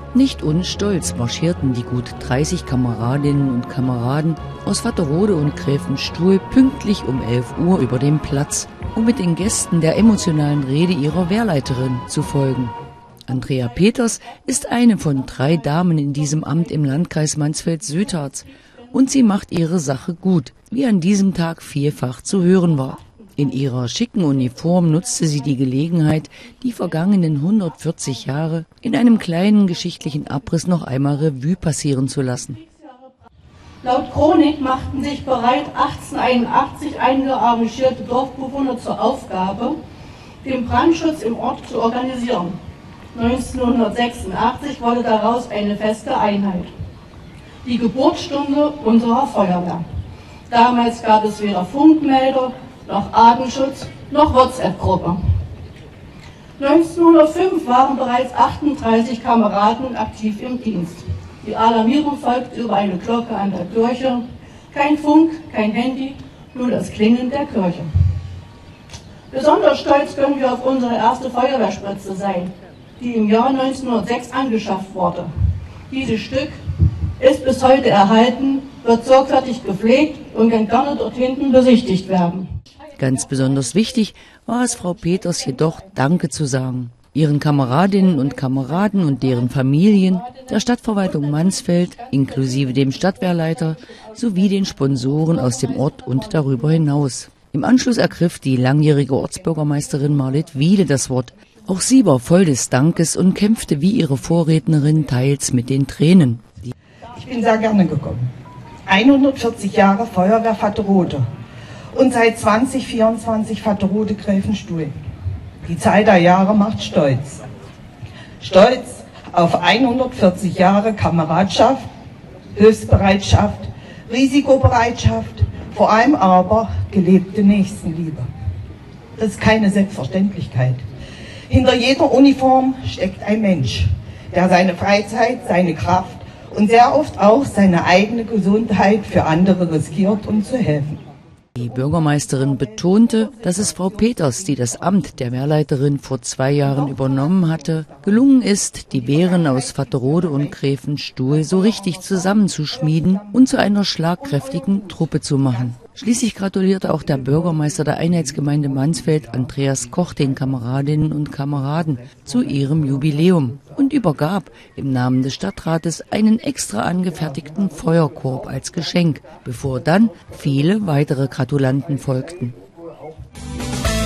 Nicht unstolz marschierten die gut 30 Kameradinnen und Kameraden aus Vatterode und Gräfenstuhl pünktlich um 11 Uhr über den Platz, um mit den Gästen der emotionalen Rede ihrer Wehrleiterin zu folgen. Andrea Peters ist eine von 3 Damen in diesem Amt im Landkreis Mansfeld-Südharz und sie macht ihre Sache gut, wie an diesem Tag vielfach zu hören war. In ihrer schicken Uniform nutzte sie die Gelegenheit, die vergangenen 140 Jahre in einem kleinen geschichtlichen Abriss noch einmal Revue passieren zu lassen. Laut Chronik machten sich bereits 1881 einige engagierte Dorfbewohner zur Aufgabe, den Brandschutz im Ort zu organisieren. 1986 wurde daraus eine feste Einheit, die Geburtsstunde unserer Feuerwehr. Damals gab es weder Funkmelder, noch Artenschutz, noch WhatsApp-Gruppe. 1905 waren bereits 38 Kameraden aktiv im Dienst. Die Alarmierung folgte über eine Glocke an der Kirche. Kein Funk, kein Handy, nur das Klingeln der Kirche. Besonders stolz können wir auf unsere erste Feuerwehrspritze sein, die im Jahr 1906 angeschafft wurde. Dieses Stück ist bis heute erhalten, wird sorgfältig gepflegt und kann gerne dort hinten besichtigt werden. Ganz besonders wichtig war es Frau Peters jedoch, Danke zu sagen. Ihren Kameradinnen und Kameraden und deren Familien, der Stadtverwaltung Mansfeld, inklusive dem Stadtwehrleiter, sowie den Sponsoren aus dem Ort und darüber hinaus. Im Anschluss ergriff die langjährige Ortsbürgermeisterin Marlit Wiede das Wort. Auch sie war voll des Dankes und kämpfte wie ihre Vorrednerin teils mit den Tränen. Ich bin sehr gerne gekommen. 140 Jahre Feuerwehr Vatterode. Und seit 2024 Vatterode Gräfenstuhl. Die Zahl der Jahre macht stolz. Stolz auf 140 Jahre Kameradschaft, Hilfsbereitschaft, Risikobereitschaft, vor allem aber gelebte Nächstenliebe. Das ist keine Selbstverständlichkeit. Hinter jeder Uniform steckt ein Mensch, der seine Freizeit, seine Kraft und sehr oft auch seine eigene Gesundheit für andere riskiert, um zu helfen. Die Bürgermeisterin betonte, dass es Frau Peters, die das Amt der Wehrleiterin vor 2 Jahren übernommen hatte, gelungen ist, die Wehren aus Vatterode und Gräfenstuhl so richtig zusammenzuschmieden und zu einer schlagkräftigen Truppe zu machen. Schließlich gratulierte auch der Bürgermeister der Einheitsgemeinde Mansfeld, Andreas Koch, den Kameradinnen und Kameraden zu ihrem Jubiläum und übergab im Namen des Stadtrates einen extra angefertigten Feuerkorb als Geschenk, bevor dann viele weitere Gratulanten folgten.